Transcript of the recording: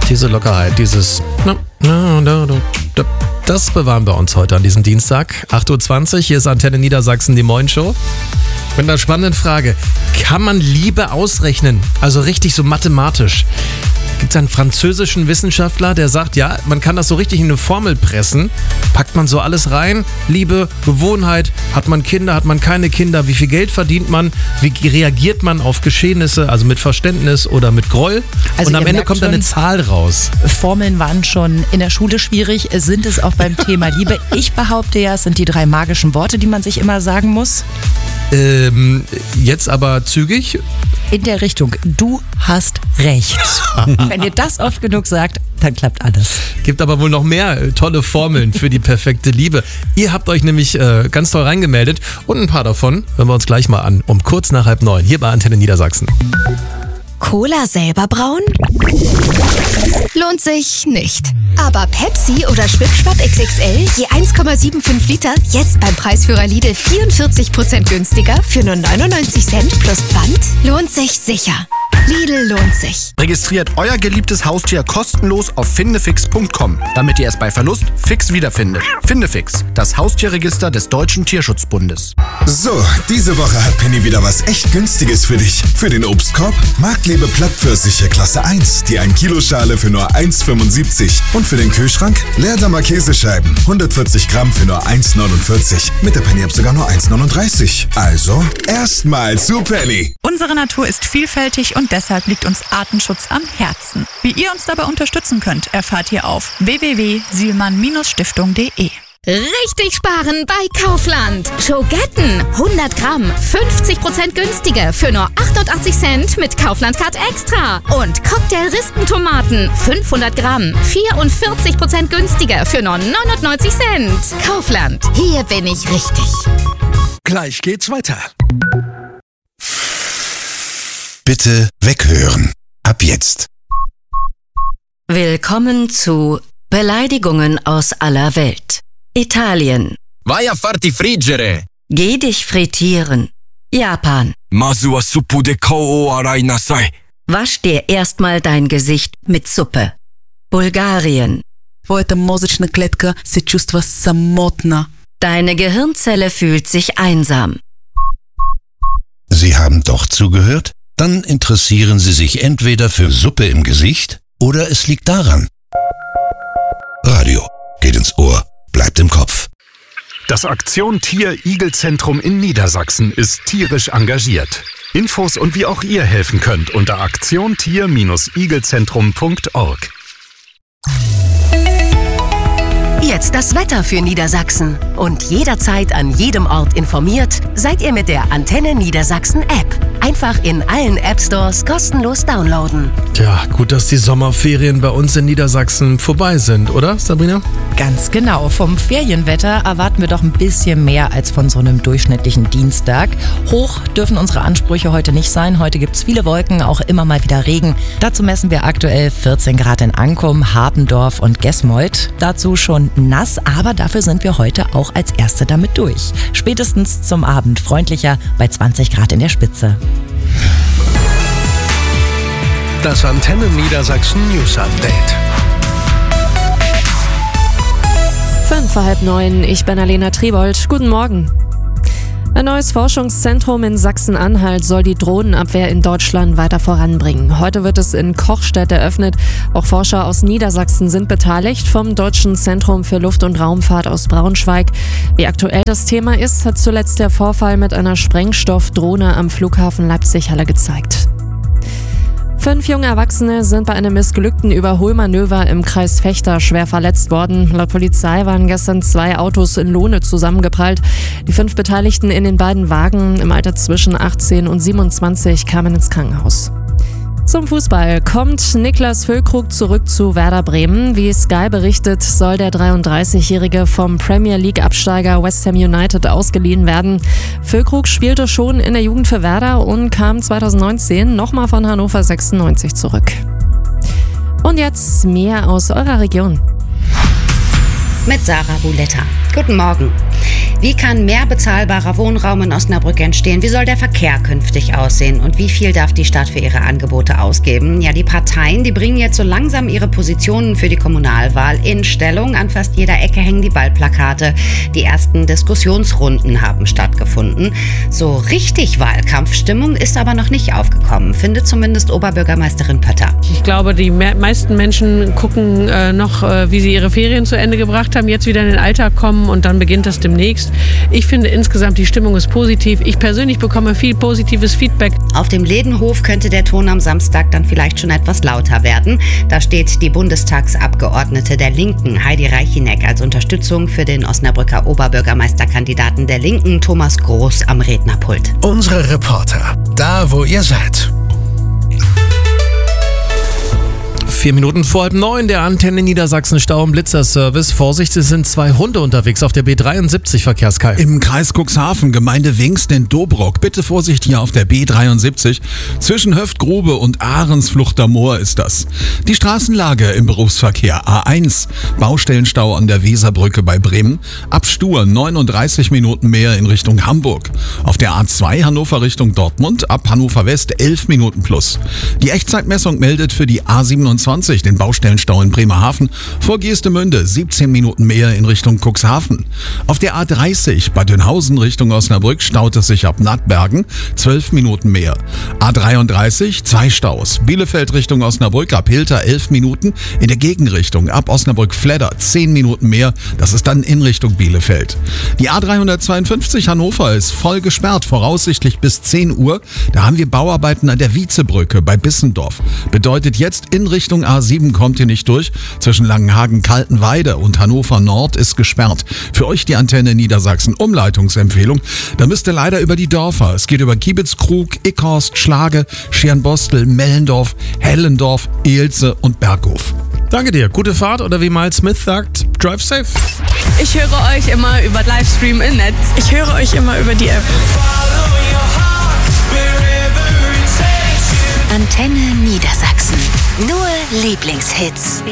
Diese Lockerheit, dieses... Das bewahren wir uns heute an diesem Dienstag. 8.20 Uhr, hier ist Antenne Niedersachsen, die Moin-Show. Mit einer spannenden Frage. Kann man Liebe ausrechnen? Also richtig so mathematisch. Gibt es einen französischen Wissenschaftler, der sagt, ja, man kann das so richtig in eine Formel pressen. Packt man so alles rein. Liebe, Gewohnheit, hat man Kinder, hat man keine Kinder, wie viel Geld verdient man, wie reagiert man auf Geschehnisse, also mit Verständnis oder mit Groll. Also und am Ende kommt dann eine Zahl raus. Formeln waren schon in der Schule schwierig, sind es auch beim Thema Liebe. Ich behaupte ja, es sind die 3 magischen Worte, die man sich immer sagen muss. Jetzt aber zügig. In der Richtung, du hast recht. Wenn ihr das oft genug sagt, dann klappt alles. Gibt aber wohl noch mehr tolle Formeln für die perfekte Liebe. Ihr habt euch nämlich ganz toll reingemeldet und ein paar davon hören wir uns gleich mal an. Um kurz nach 8:30 hier bei Antenne Niedersachsen. Cola selber brauen? Lohnt sich nicht. Aber Pepsi oder Schwipschwapp XXL, je 1,75 Liter, jetzt beim Preisführer Lidl 44% günstiger für nur 99 Cent plus Pfand? Lohnt sich sicher. Lidl lohnt sich. Registriert euer geliebtes Haustier kostenlos auf findefix.com, damit ihr es bei Verlust fix wiederfindet. Findefix, das Haustierregister des Deutschen Tierschutzbundes. So, diese Woche hat Penny wieder was echt Günstiges für dich. Für den Obstkorb Marktlebe Plattpfirsiche Klasse 1, die 1 Kilo Schale für nur 1,75. Und für den Kühlschrank Leerdammer Käsescheiben, 140 Gramm für nur 1,49. Mit der Penny-App sogar nur 1,39. Also, erstmal zu Penny. Unsere Natur ist vielfältig und deshalb liegt uns Artenschutz am Herzen. Wie ihr uns dabei unterstützen könnt, erfahrt ihr auf www.sielmann-stiftung.de. Richtig sparen bei Kaufland. Schogetten 100 Gramm, 50% günstiger für nur 88 Cent mit Kaufland Card Extra. Und Cocktail-Rispentomaten 500 Gramm, 44% günstiger für nur 99 Cent. Kaufland, hier bin ich richtig. Gleich geht's weiter. Bitte weghören. Ab jetzt. Willkommen zu Beleidigungen aus aller Welt. Italien. Vai a farti friggere. Geh dich frittieren. Japan. Masu wa suppu de kou o arai nasai. Wasch dir erstmal dein Gesicht mit Suppe. Bulgarien. Твоята мозъчна клетка се чувства самотна. Deine Gehirnzelle fühlt sich einsam. Sie haben doch zugehört? Dann interessieren Sie sich entweder für Suppe im Gesicht oder es liegt daran. Radio geht ins Ohr, bleibt im Kopf. Das Aktion Tier-Igel-Zentrum in Niedersachsen ist tierisch engagiert. Infos und wie auch ihr helfen könnt unter aktiontier-igelzentrum.org. Jetzt das Wetter für Niedersachsen. Und jederzeit an jedem Ort informiert, seid ihr mit der Antenne Niedersachsen App. Einfach in allen App-Stores kostenlos downloaden. Tja, gut, dass die Sommerferien bei uns in Niedersachsen vorbei sind, oder, Sabrina? Ganz genau. Vom Ferienwetter erwarten wir doch ein bisschen mehr als von so einem durchschnittlichen Dienstag. Hoch dürfen unsere Ansprüche heute nicht sein. Heute gibt es viele Wolken, auch immer mal wieder Regen. Dazu messen wir aktuell 14 Grad in Ankum, Habendorf und Gesmold. Dazu schon nass, aber dafür sind wir heute auch als Erste damit durch. Spätestens zum Abend freundlicher bei 20 Grad in der Spitze. Das Antenne Niedersachsen News Update. 8:05, ich bin Alena Triebold. Guten Morgen. Ein neues Forschungszentrum in Sachsen-Anhalt soll die Drohnenabwehr in Deutschland weiter voranbringen. Heute wird es in Kochstedt eröffnet. Auch Forscher aus Niedersachsen sind beteiligt, vom Deutschen Zentrum für Luft- und Raumfahrt aus Braunschweig. Wie aktuell das Thema ist, hat zuletzt der Vorfall mit einer Sprengstoffdrohne am Flughafen Leipzig-Halle gezeigt. 5 junge Erwachsene sind bei einem missglückten Überholmanöver im Kreis Vechta schwer verletzt worden. Laut Polizei waren gestern 2 Autos in Lohne zusammengeprallt. Die 5 Beteiligten in den beiden Wagen im Alter zwischen 18 und 27 kamen ins Krankenhaus. Zum Fußball kommt Niklas Füllkrug zurück zu Werder Bremen. Wie Sky berichtet, soll der 33-Jährige vom Premier League-Absteiger West Ham United ausgeliehen werden. Füllkrug spielte schon in der Jugend für Werder und kam 2019 nochmal von Hannover 96 zurück. Und jetzt mehr aus eurer Region. Mit Sarah Buletta. Guten Morgen. Wie kann mehr bezahlbarer Wohnraum in Osnabrück entstehen? Wie soll der Verkehr künftig aussehen? Und wie viel darf die Stadt für ihre Angebote ausgeben? Ja, die Parteien, die bringen jetzt so langsam ihre Positionen für die Kommunalwahl in Stellung. An fast jeder Ecke hängen die Wahlplakate. Die ersten Diskussionsrunden haben stattgefunden. So richtig Wahlkampfstimmung ist aber noch nicht aufgekommen, findet zumindest Oberbürgermeisterin Pötter. Ich glaube, die meisten Menschen gucken noch, wie sie ihre Ferien zu Ende gebracht haben, jetzt wieder in den Alltag kommen und dann beginnt das demnächst. Ich finde insgesamt, die Stimmung ist positiv. Ich persönlich bekomme viel positives Feedback. Auf dem Ledenhof könnte der Ton am Samstag dann vielleicht schon etwas lauter werden. Da steht die Bundestagsabgeordnete der Linken, Heidi Reichineck, als Unterstützung für den Osnabrücker Oberbürgermeisterkandidaten der Linken, Thomas Groß, am Rednerpult. Unsere Reporter, da wo ihr seid. 4 Minuten vor 8:30, der Antenne Niedersachsen Stau- und Blitzerservice. Vorsicht, es sind 2 Hunde unterwegs auf der B73 Verkehrskai. Im Kreis Cuxhaven, Gemeinde Wingsten in Dobrock. Bitte Vorsicht hier auf der B73. Zwischen Höftgrube und Ahrensfluchter Moor ist das. Die Straßenlage im Berufsverkehr. A1, Baustellenstau an der Weserbrücke bei Bremen. Ab Stur 39 Minuten mehr in Richtung Hamburg. Auf der A2 Hannover Richtung Dortmund, ab Hannover West 11 Minuten plus. Die Echtzeitmessung meldet für die A27 den Baustellenstau in Bremerhaven, vor Geestemünde 17 Minuten mehr in Richtung Cuxhaven. Auf der A30 Bad Dönhausen Richtung Osnabrück staut es sich ab Nattbergen 12 Minuten mehr. A33 2 Staus, Bielefeld Richtung Osnabrück ab Hilter 11 Minuten, in der Gegenrichtung ab Osnabrück-Fledder 10 Minuten mehr, das ist dann in Richtung Bielefeld. Die A352 Hannover ist voll gesperrt, voraussichtlich bis 10 Uhr. Da haben wir Bauarbeiten an der Wietzebrücke bei Bissendorf. Bedeutet jetzt in Richtung A7 kommt ihr nicht durch. Zwischen Langenhagen-Kaltenweide und Hannover Nord ist gesperrt. Für euch die Antenne Niedersachsen Umleitungsempfehlung. Da müsst ihr leider über die Dörfer. Es geht über Kiebitzkrug, Ickhorst, Schlage, Schernbostel, Mellendorf, Hellendorf, Eelze und Berghof. Danke dir. Gute Fahrt oder wie Miles Smith sagt, drive safe. Ich höre euch immer über Livestream im Netz. Ich höre euch immer über die App. Antenne Niedersachsen. Nur Lieblingshits.